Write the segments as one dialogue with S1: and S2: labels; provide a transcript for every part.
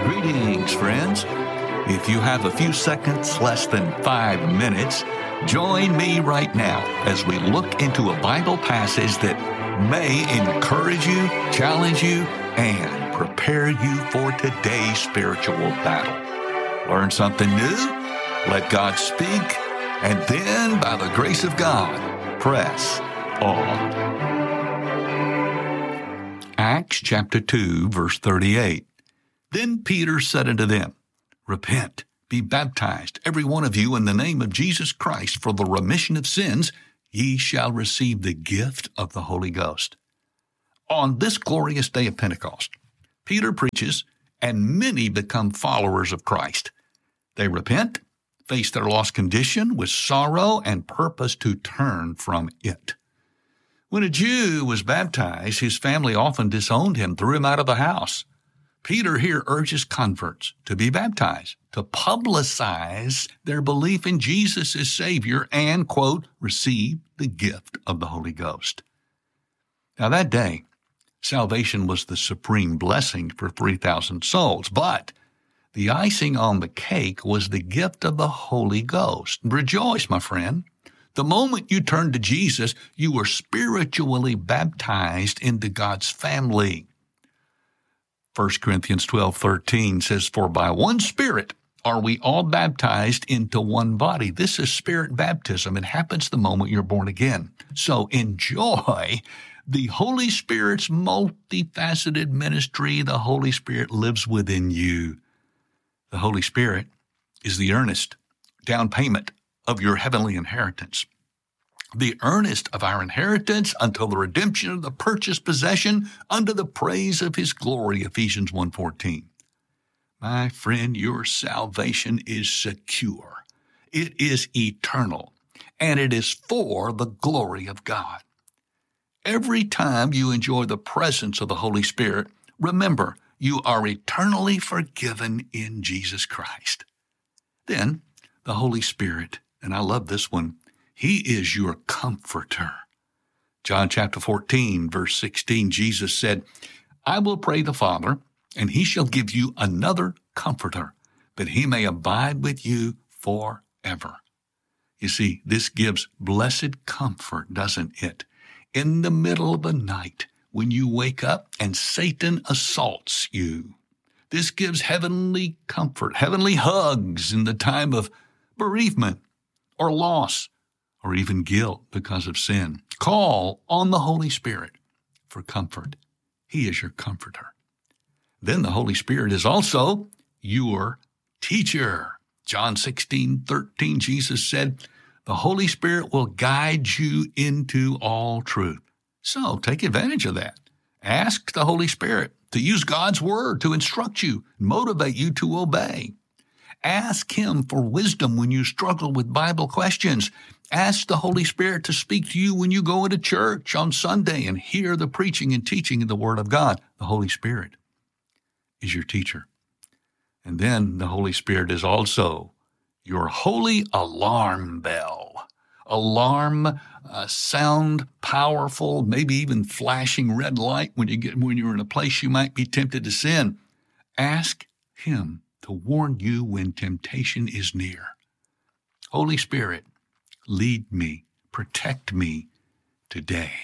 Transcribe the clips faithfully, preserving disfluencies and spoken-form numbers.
S1: Greetings, friends. If you have a few seconds, less than five minutes, join me right now as we look into a Bible passage that may encourage you, challenge you, and prepare you for today's spiritual battle. Learn something new, let God speak, and then, by the grace of God, press on. Acts chapter two, verse thirty-eight. Then Peter said unto them, Repent, be baptized, every one of you, in the name of Jesus Christ, for the remission of sins. Ye shall receive the gift of the Holy Ghost. On this glorious day of Pentecost, Peter preaches, and many become followers of Christ. They repent, face their lost condition with sorrow, and purpose to turn from it. When a Jew was baptized, his family often disowned him, threw him out of the house. Peter here urges converts to be baptized, to publicize their belief in Jesus as Savior and, quote, receive the gift of the Holy Ghost. Now that day, salvation was the supreme blessing for three thousand souls, but the icing on the cake was the gift of the Holy Ghost. Rejoice, my friend. The moment you turned to Jesus, you were spiritually baptized into God's family. First Corinthians twelve thirteen says, For by one Spirit are we all baptized into one body. This is Spirit baptism. It happens the moment you're born again. So enjoy the Holy Spirit's multifaceted ministry. The Holy Spirit lives within you. The Holy Spirit is the earnest down payment of your heavenly inheritance. The earnest of our inheritance until the redemption of the purchased possession unto the praise of his glory, Ephesians one fourteen. My friend, your salvation is secure. It is eternal, and it is for the glory of God. Every time you enjoy the presence of the Holy Spirit, remember, you are eternally forgiven in Jesus Christ. Then, the Holy Spirit, and I love this one, he is your comforter. John chapter fourteen, verse sixteen, Jesus said, I will pray the Father, and he shall give you another comforter, that he may abide with you forever. You see, this gives blessed comfort, doesn't it? In the middle of the night, when you wake up and Satan assaults you. This gives heavenly comfort, heavenly hugs in the time of bereavement or loss, or even guilt because of sin. Call on the Holy Spirit for comfort. He is your comforter. Then the Holy Spirit is also your teacher. John sixteen thirteen, Jesus said, the Holy Spirit will guide you into all truth. So take advantage of that. Ask the Holy Spirit to use God's word to instruct you, motivate you to obey. Ask him for wisdom when you struggle with Bible questions. Ask the Holy Spirit to speak to you when you go into church on Sunday and hear the preaching and teaching of the Word of God. The Holy Spirit is your teacher. And then the Holy Spirit is also your holy alarm bell. Alarm, uh, sound, powerful, maybe even flashing red light when you get when you're in a place you might be tempted to sin. Ask him to warn you when temptation is near. Holy Spirit, lead me, protect me today.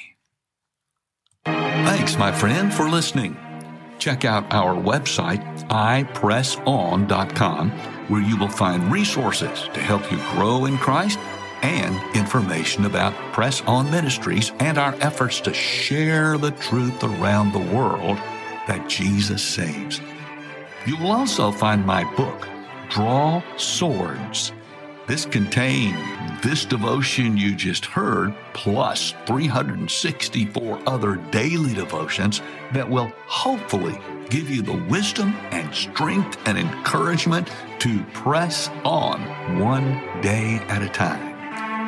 S1: Thanks, my friend, for listening. Check out our website, i press on dot com, where you will find resources to help you grow in Christ and information about Press On Ministries and our efforts to share the truth around the world that Jesus saves. You will also find my book, Draw Swords. This contains this devotion you just heard, plus three hundred sixty-four other daily devotions that will hopefully give you the wisdom and strength and encouragement to press on one day at a time.